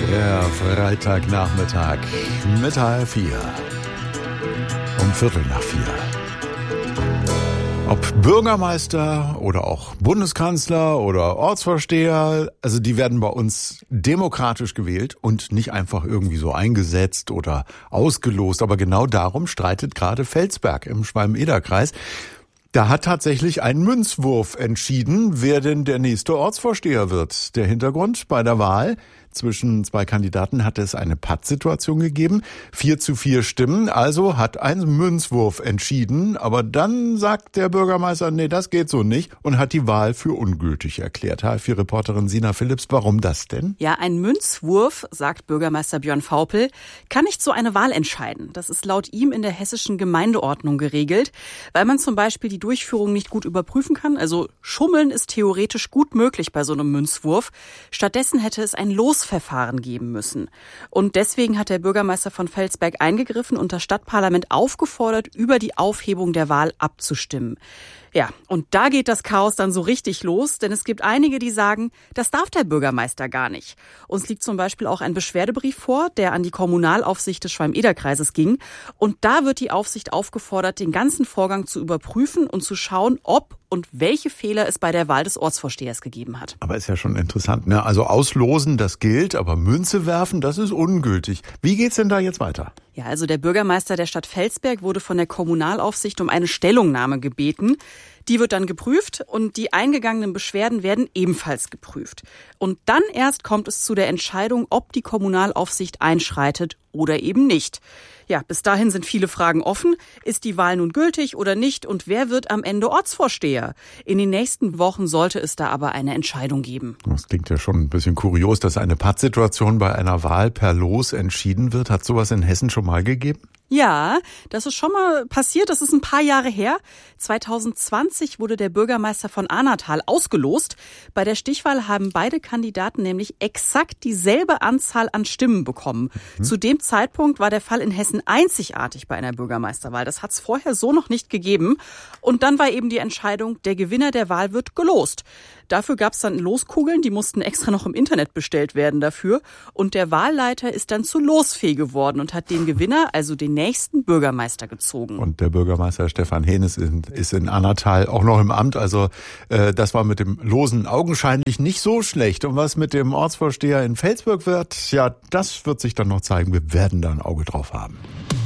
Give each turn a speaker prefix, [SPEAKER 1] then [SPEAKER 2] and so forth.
[SPEAKER 1] Der Freitagnachmittag mit HR4 um 3:45. Ob Bürgermeister oder auch Bundeskanzler oder Ortsvorsteher, also die werden bei uns demokratisch gewählt und nicht einfach irgendwie so eingesetzt oder ausgelost. Aber genau darum streitet gerade Felsberg im Schwalm-Eder-Kreis. Da hat tatsächlich ein Münzwurf entschieden, wer denn der nächste Ortsvorsteher wird. Der Hintergrund: bei der Wahl zwischen zwei Kandidaten hatte es eine Pattsituation gegeben. 4:4 Stimmen, also hat ein Münzwurf entschieden. Aber dann sagt der Bürgermeister, nee, das geht so nicht, und hat die Wahl für ungültig erklärt. HR4-Reporterin Sina Philipps, warum das denn?
[SPEAKER 2] Ja, ein Münzwurf, sagt Bürgermeister Björn Vaupel, kann nicht so eine Wahl entscheiden. Das ist laut ihm in der hessischen Gemeindeordnung geregelt, weil man zum Beispiel die Durchführung nicht gut überprüfen kann. Also Schummeln ist theoretisch gut möglich bei so einem Münzwurf. Stattdessen hätte es ein Losverfahren geben müssen. Und deswegen hat der Bürgermeister von Felsberg eingegriffen und das Stadtparlament aufgefordert, über die Aufhebung der Wahl abzustimmen. Ja, und da geht das Chaos dann so richtig los, denn es gibt einige, die sagen, das darf der Bürgermeister gar nicht. Uns liegt zum Beispiel auch ein Beschwerdebrief vor, der an die Kommunalaufsicht des Schwalm-Eder-Kreises ging. Und da wird die Aufsicht aufgefordert, den ganzen Vorgang zu überprüfen und zu schauen, ob und welche Fehler es bei der Wahl des Ortsvorstehers gegeben hat.
[SPEAKER 1] Aber ist ja schon interessant, ne? Also auslosen, das gilt, aber Münze werfen, das ist ungültig. Wie geht's denn da jetzt weiter?
[SPEAKER 2] Ja, also der Bürgermeister der Stadt Felsberg wurde von der Kommunalaufsicht um eine Stellungnahme gebeten. Die wird dann geprüft und die eingegangenen Beschwerden werden ebenfalls geprüft. Und dann erst kommt es zu der Entscheidung, ob die Kommunalaufsicht einschreitet oder eben nicht. Ja, bis dahin sind viele Fragen offen. Ist die Wahl nun gültig oder nicht? Und wer wird am Ende Ortsvorsteher? In den nächsten Wochen sollte es da aber eine Entscheidung geben.
[SPEAKER 1] Das klingt ja schon ein bisschen kurios, dass eine Pattsituation bei einer Wahl per Los entschieden wird. Hat sowas in Hessen schon mal gegeben?
[SPEAKER 2] Ja, das ist schon mal passiert. Das ist ein paar Jahre her. 2020 wurde der Bürgermeister von Ahnatal ausgelost. Bei der Stichwahl haben beide Kandidaten nämlich exakt dieselbe Anzahl an Stimmen bekommen. Zu dem Zeitpunkt war der Fall in Hessen einzigartig bei einer Bürgermeisterwahl. Das hat es vorher so noch nicht gegeben. Und dann war eben die Entscheidung, der Gewinner der Wahl wird gelost. Dafür gab es dann Loskugeln, die mussten extra noch im Internet bestellt werden dafür. Und der Wahlleiter ist dann zu Losfee geworden und hat den Gewinner, also den nächsten Bürgermeister, gezogen.
[SPEAKER 1] Und der Bürgermeister Stefan Hennes ist in Ahnatal auch noch im Amt. Also das war mit dem Losen augenscheinlich nicht so schlecht. Und was mit dem Ortsvorsteher in Felsberg wird, ja, das wird sich dann noch zeigen. Wir werden da ein Auge drauf haben.